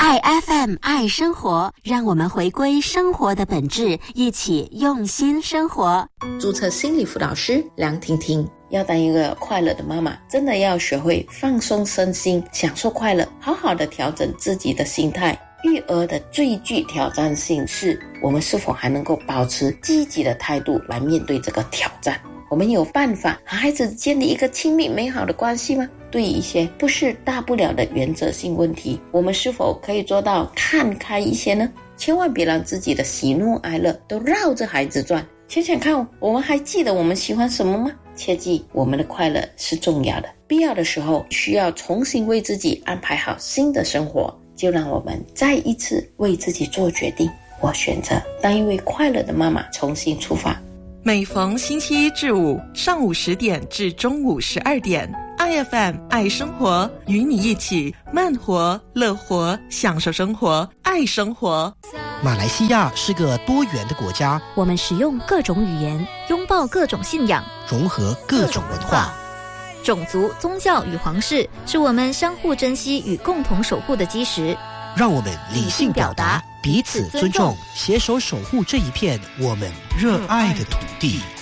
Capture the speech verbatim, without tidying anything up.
爱 F M 爱生活，让我们回归生活的本质，一起用心生活。 注册心理辅导师梁婷婷，要当一个快乐的妈妈，真的要学会放松身心，享受快乐，好好的调整自己的心态。育儿的最具挑战性是，我们是否还能够保持积极的态度来面对这个挑战。我们有办法和孩子建立一个亲密美好的关系吗？对于一些不是大不了的原则性问题，我们是否可以做到看开一些呢？千万别让自己的喜怒哀乐都绕着孩子转。想想看，我们还记得我们喜欢什么吗？切记，我们的快乐是重要的，必要的时候需要重新为自己安排好新的生活。就让我们再一次为自己做决定，我选择当一位快乐的妈妈，重新出发。 每逢星期一至五上午十点至中午十二点， I F M 爱生活，与你一起慢活乐活，享受生活，爱生活。 马来西亚是个多元的国家， 我们使用各种语言，拥抱各种信仰， 融合各种文化。 种族、宗教与皇室是我们相互珍惜与共同守护的基石。 让我们理性表达，彼此尊重，携手守护这一片我们热爱的土地。